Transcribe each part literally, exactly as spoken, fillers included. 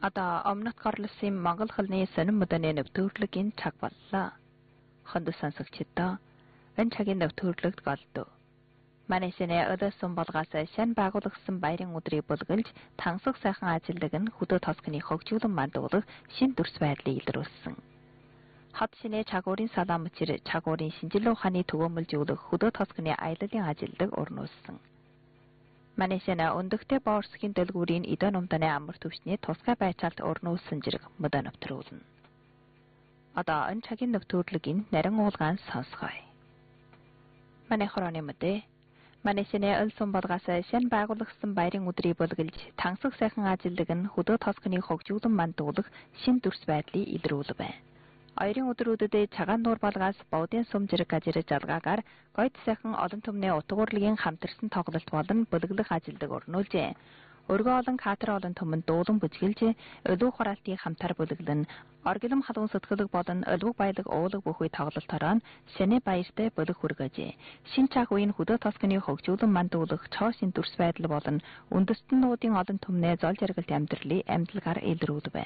Одоо өмнөд горлосын Монгол хэлний сонин мөдөний нэвтрүүлгийн цаг боллоо. Хонд сонсогчдоо энэ цагийн нэвтрүүлэгт голдов. Манайсны өдөөсөн болгоос шин байгуулагдсан баярын өдрийг бүлгэлж тансаг сайхан ажилладаг нь хөдөө тосгоны хөгжүүлэн мандуулах шин төрс байдлыг илрүүлсэн. Хот шинэ чагуурын салаа мөчир чагуурын шинжилгээ ухааны төгөөмөлжүүлэх хөдөө тосгоны аяллалын ажилдаг урнуулсан. Манайсны өндөгтэй боорсгийн дэлгүүрийн эдэн умданы амар төвчний тусгай байцаалт урнуулсан зэрэг мөдө нэвтрүүлнэ. Одоо энэ цагийн нэвтрүүлгийн нарийн уулгаан сонсгоё. Манай хорооны мэдээ Манайсны өлсөн болгоос шин байгуулагдсан баярын өдрийг бүлгэлж тансаг сайхан ажилладаг нь хөдөө тосгоны хөгжүүлэн мандуулах шин төрс байдлыг илрүүлв. Аярын өдрүүдэд цагаан нуур болгоос бовдын сум зэрэг гажирж алгаагаар гойд сайхан олон түмний утга урлагийн хамтарсан тоглолт болон бүлэглэх ажилдаг урнуулжээ. Өргөө олон катер олон түмэнд дуулан бүжгэлж өлөг хураалтыг хамтар бүлэглэн оргилом халуун сэтгэлэг болон өлөг баялаг уулаг бүхүй тоглолтороо шинэ баяртай бүлэг хүргэж шин цаг үеийн хөдөө тосгоны хөгжүүлэн мандуулах цоо шин төрс байдал болон үндэстэн нуудын олон түмний зол жаргалт амьдралыг амьдлагаар илрүүлв.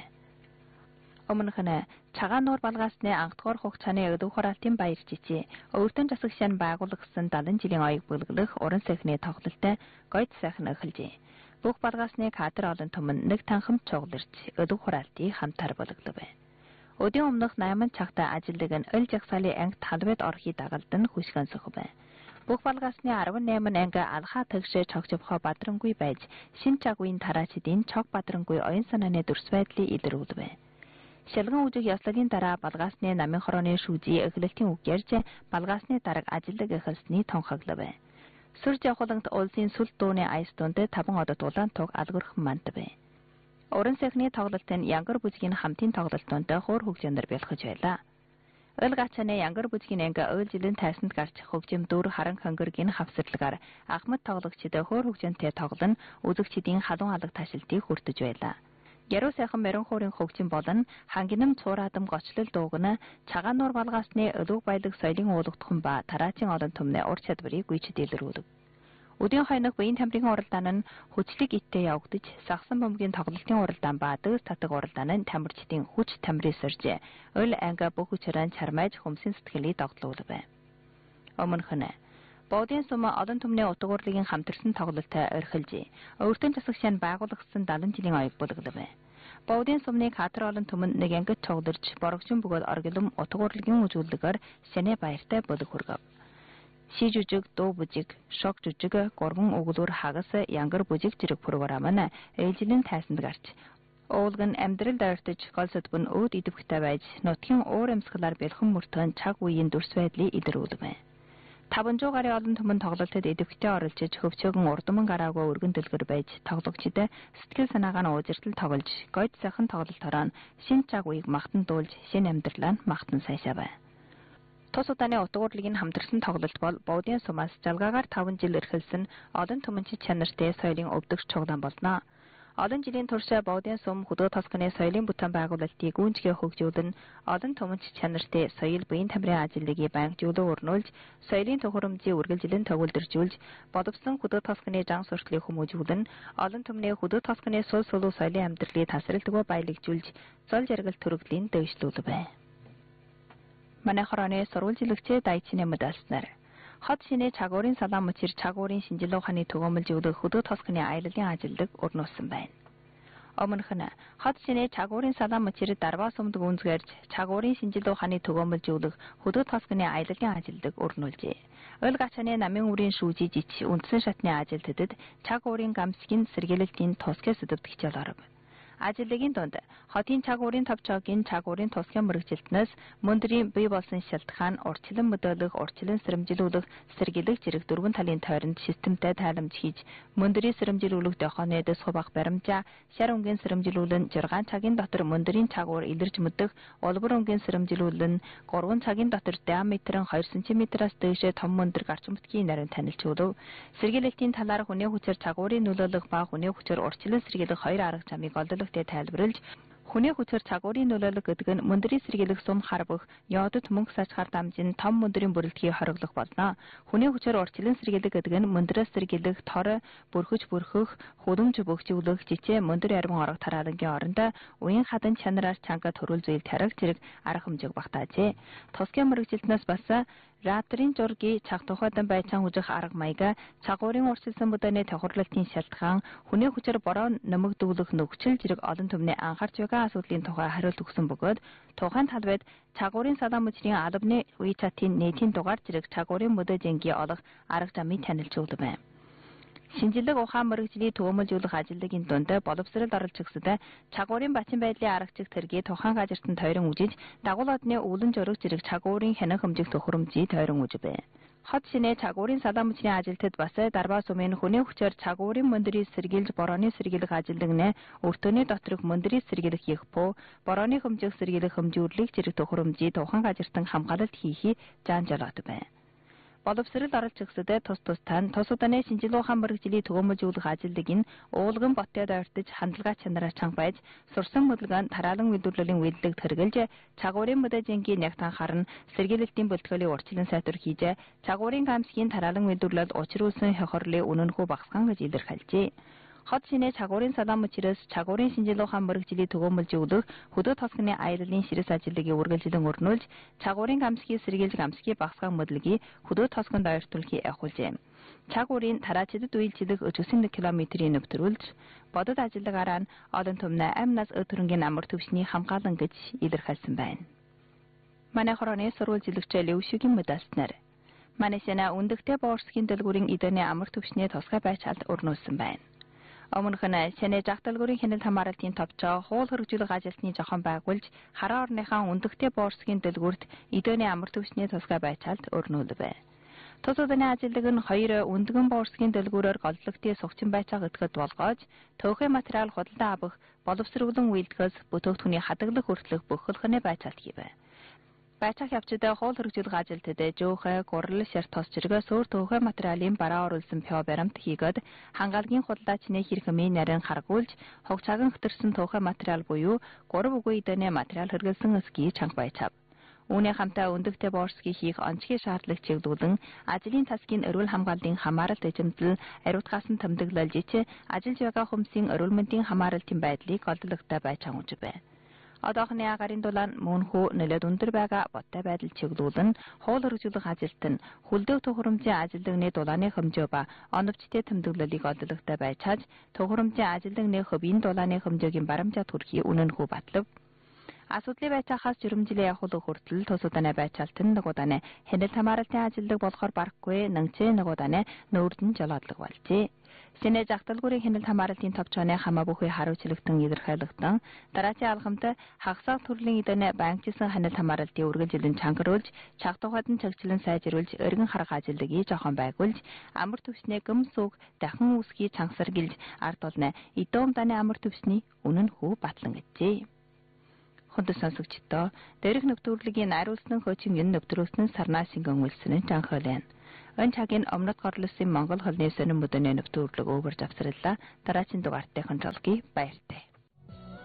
Өмнөх нь цагаан нуур балгаасны анхдугаар хугацааны өлөг хураалтын баяр жижиг өвөртөн засаг шин байгуулагдсан далайн жилийн оёг бүлэглэх уран сайхны тоглолттой гойд сайхан эхэлжээ. Бүх балгаасны катер олон түмэн нэг танхимд цугларч өлөг хураалтыг хамтар бүлэглэв. Өдийн өмнөх найман цагтаа ажилладаг нь өл жагсаалын анги талбайд орохыг дагалдан хүсгэнсэх бай. Бүх балгаасны арван найман анги алхаа тэгшээ цогцовхоо бадрангүй байж шин цаг үеийн тараачдын цог бадрангүй оюун санааны дүрс байдлыг илрүүлв. Шалган үжих ёслогийн дараа балгаасны намын хорооны шүүжийн эхлэлтийн үг ярьж балгаасны дараг ажилдаг эхэлсний тонхоглов. Сүр жавхлант улсын сүл дууны айс дунд таван одод улаан туг алгорхон мандав. Уран сайхны тоглолтын янгар бүжгийн хамтын тоглолтонд хуур хөгжөөнөр бэлхэж байлаа. Өл гачааны янгар бүжгийн анги ойл жилийн тайсанд гарч хөгжим дүр харан хангэргийн хавсарлагаар Ахмад тоглогчид хуур хөгжөөнтэй тоглон үзэгчдийн халуун алга ташилтыг хүртэж байлаа. Яруу сайхан мэрэн хуурын хөгжим болон хангинам цуураадам гочлол дуугна цагаан нуур балгаасны өлөг баялаг соёлын уулагдхан ба тараачийн олон түмний ур чадварыг гүйцэд илрүүлв. Өдийн хойнох биеийн тамирын уралдаан нь хүчлэг иттэй явагдаж сагсан бөмбөгийн тоглолтын уралдаан ба дөөс татаг уралдаан нь тамирчдын хүч тамирын сорж өл анга бүх хүчээр чармайж хүмсийн сэтгэлийг догтлуулв. Өмнөх нь Бовдын сум олон түмний утга урлагийн хамтарсан тоглолттой орхилж өвөртөн засаг шин байгуулагдсан далайн жилийн оёг бүлэглэв. Бовдын сумны катер олон түмэн нэг ангид цугларч борогжин бөгөөд оргилом утга урлагийн үзүүлэлгээр шинэ баяртай бүлэг хүргэв. Ши жүжиг, дуу бүжиг, шок жүжиг, гурван өглөөр хагас, янгар бүжиг зэрэг програм нь ээлжлийн тайсанд гарч уулган амьдралд ойртож гол сөдбөн өөд идэвхтэй байж нутгийн уур амьсгалаар бэлхэн мөртөн цаг үеийн дүрс байдлыг илрүүлв. таван зуун гаруй олон түмэн тоглолтод идэвхтэй оролцож хөвчөөгөн урдман гараагүй өргөн дэлгэр байж тоглогчид сэтгэл санаагаа нь уужиртал тоглож гойд сайхан тоглолтороо шин цаг үеийг магтан дуулж шин амьдралаа магтан сайшаав. Тус удааны утга урлагийн хамтарсан тоглолт бол Бовдын сумаас жалгаагаар таван жил эрхэлсэн олон түмэнчид чанартай соёлын өвдөгч цуглаан болно. Олон жилийн турш Бовдын сум хөдөө тосгоны соёлын бүтээн байгуулалтыг гүйцэтгэх хөгжүүлэн олон түмэнч чанартай соёл биеийн тамирын ажлыг байнгжуулан өрнүүлж соёлын төхөөрөмжийг үргэлжлэн төгөлдржүүлж бодовсон хөдөө тосгоны жан сурталыг хүмүүжүүлэн олон түмний хөдөө тосгоны сул сулуу соёлын амьдралыг тасралтгүй баялагжуулж зол жаргал төрөглийн дэвшлүүлв. Манай хорооны сурвалжилэгчид дайчны мэдээлснээр хот шинэ чагуурын салаа мөчир чагуурын шинжилгээ ухааны төгөөмөлжүүлэх хөдөө тосгоны аяллалын ажилдаг урнуулсан байна. Өмнөх нь хот шинэ чагуурын салаа мөчир дарваа сумд гүнзгэрж чагуурын шинжилгээ ухааны төгөөмөлжүүлэх хөдөө тосгоны аяллалын ажилдаг урнуулжээ. Өл гачааны намын үрийн шүүжий жич үндсэн шатны ажилтдад чагуурын гамсгийн сэргийлэлтийн тусгай сэдвт хичээл оров. Ажлын дунд хотын чагуурын тавчаагийн чагуурын тусгай мөрөгжилтнөөс мөндрийн бий болсон шалтгаан урчлан мөдөөлөх, урчлан сэрэмжилүүлэх, сэргийлэх зэрэг дөрвөн талын тойронд системтэй тайламж хийж мөндрийн сэрэмжилүүлэх дохооны дэс хуваах баримжаа шар өнгийн сэрэмжилүүлэн жиргаан цагийн дотор мөндрийн чагуур илэрж мөдөх, улбар өнгийн сэрэмжилүүлэн гурван цагийн дотор диаметр нь хоёр сантиметраас дээш том мөндөр гарч мөтгийн нарийн танилж өгөв. Сэргийлэлтийн талаар хүний хүчээр чагуурын нөлөөлөх ба хүний хүчээр урчлан сэргийлэх хоёр арга замыг олдох тайлбарлаж Хүний хүчээр чагуурын нөлөөлөл гэдэг нь мөндрийн сэргийлэх сум харбах, йодод мөнгө сажихаар дамжин том мөндрийн бүрэлдэхий хориглох болно. Хүний хүчээр урчлан сэргийлэх гэдэг нь мөндрөөс сэргийлэх, тор, бүрхэж бүрхэх, хөлөмж бөхжүүлэх, жижиг мөндөр ярман орох тараалангийн орондоо уян хадан чанараар чангад төрүүл зүйл тарих зэрэг арга хэмжээг багтаажээ. Тусгай мөрөгжилтнөөс бас Радрын зургийн цаг тухайдан байцаан хүжих арга маяга чагуурын урсгалсан бүдээний тохирлолтын шалтгаан хүний хүчээр бороо нэмэгдүүлэх нөхцөл зэрэг олон түмний анхаарч байгаа асуудлын тухай хариулт өгсөн бөгөөд тухайн талбайд чагуурын салаан мөчрийн албаны WeChat-ийн нийтийн дугаар зэрэг чагуурын бүдээ жингийн олох арга замыг танилж өгдөг байна. Шинжилэг ухаан мэрэгжлийн төвөмөлжүүлэх ажиллагын дунд боловсрол оролцогчдод чагуурын бачин байдлын аргачлах тэргийг тухайн газартанд тойрон үжиж, дагуул одны өвлөн жураг зэрэг чагуурын хянах хэмжих төхөөрөмжийг тойрон үжив. Хот шинэ чагуурын салаан мөчрийн ажилтнад бас дарбаа сумын хүний хүчээр чагуурын мөндрийг сэргийлж борооны сэргийлэх ажилдаг нэ өртөөний доторх мөндрийг сэргийлэх ехпо, борооны хэмжих сэргийлэх хэмжүүрлийг зэрэг төхөөрөмжийг тухайн газартан хамгаалалт хийхийг заанжалаад байна. Боловсрол оролцогчдод тус тустай тус удааны шинжилгээ ухаан мэрэгжлийн төвөмөлжүүлэх ажиллагын уулган ботод ойртож хандлагаа чанараа чанга байж сурсан хөдөлгөөнд тараалан үйлдвэрлэлийн үйлдэлд хэрэгжилж чагуурын мөдөжингийн нягтан харна сэргийлэлтийн бэлтгэлийг урьдчилан сайтар хийж чагуурын камсгийн тараалан үйлдвэрлэлд учруулсан хохирлын үнэнхүү багасган гэж илэрхийлжээ. Хот шинэ чагуурын салаан мөчрөөс чагуурын шинжилгээ ухаан мэрэгжлийн төвөмөлжүүлэх хөдөө тосгоны аяллалын ширээс ажиллагийг үргэлжлэн өрнүүлж чагуурын камсгийн сэргийлж камсгийн багасган моделгийг хөдөө тосгонд ойртуулахыг явуулжээ. Чагуурын тараачдад үйлчлэх өчигсөн километрийн нөвтрүүлж бодод ажиллагаараа нь олон түмнээ амь нас өд төрөнгийн амар төвшний хамгаалан гэж илэрхийлсэн байна. Манай хорооны сурвалж жилэгч Левшигийн мэдээлснээр Манайсана үндэгтэй боорсгийн дэлгүүрийн эдэний амар төвшний тусгай байцаалд өрнүүлсэн байна. Өмнөх нь шинэ жагталгуурын хяналт хамгаалалтын товчоо хуул хөргөжлөх ажилтны жохон байгуулж хараа орныхаа үндэгтэй боорсгийн дэлгүүрт эдөөний амар төвчний тусгай байцаалд өрнүүлв. Тус удааны ажилдаг нь хоёр үндгэн боорсгийн дэлгүүрээр голдлогтын сухчин байцааг өтгөд болгоож төөхөн материал худалдаа авах боловсролын үйлдэлээс бүтээгдэхүүний хадгалах хүртэлх бөхөлхөний байцаалт хийв. Байцаах явцдаа хуул хөргөжлөх ажилтнад жөөхэ, гурал, шарт тос зэрэг суур төөхөн материалын бараа оруулсан пё баримт хийгээд хангаалгын худалдаачны хэрхэмийн нарийн харгуулж хог цаган хөтөрсөн төөхөн материал буюу гурав үгүй эдэний материал хэрэгэлсэн эсгийг чанга байцаав. Үүний хамтаа өндөгтэй боорсгийг хийх онцгой шаардлагыг чиглүүлэн ажлын тасгийн эрүүл хамгааллын хамааралт эзэмдэл, ариутгаас нь тэмдэглэлж ич ажиллаж байгаа хүмүүсийн эрүүл мэндийн хамааралтын байдлыг голдлагтай байцаан үүж байна. Одоохны агарын дулаан мөнхөө нөлөөд өндөр байгаа бодтой байдал чиглүүлэн хуул хөргөжлөх ажилт нь хүлдээх төхөөрөмжийн ажилтны дулааны хэмжээ ба оновчтой тэмдэглэлийг олдогтой байцааж төхөөрөмжийн ажилтны хөвийн дулааны хэмжээгийн барамжаа төрхий үнэнхүү батлав. Асуудлын байцаахаас жирэмжилээ явуулах хүртэл тус удааны байцаалт нь нэг удааны хяналт хамгаалалтын ажилдаг болохоор барахгүй нангчээ нэг удааны нүүрдэн жолоодлого болжээ. Шинэ жагталгуурын хяналт хамгаалалтын товчооны хамаа бүхий хариуцлагатан илэрхийлэгдэн дараачийн алхамд хагасаа төрлийн эдэний банкчилсан хяналт хамгаалалтын үргэлжилэн чангаруулж чаг тухайд нь чагчлан сайжруулж өргөн харга ажиллагыг жохон байгуулж амар төвчний гэмсүг дахин үсгийг чангасаргилж ард толны эдөөм даны амар төвчний үнэнхүү батлан гэжээ. Хүнд сонсогчдоо дээрх нөтөрлөгийн найруулсан хөөцийн юм нөтрөөснө сарнаа шингэн үлснэ жанхолэн. Өн цагийн өмнөд горлосын Монгол холны сонин мөдөний нөтөрлөг өвөрж авсралла дараагийн дугаартайхан жолгий баяртай.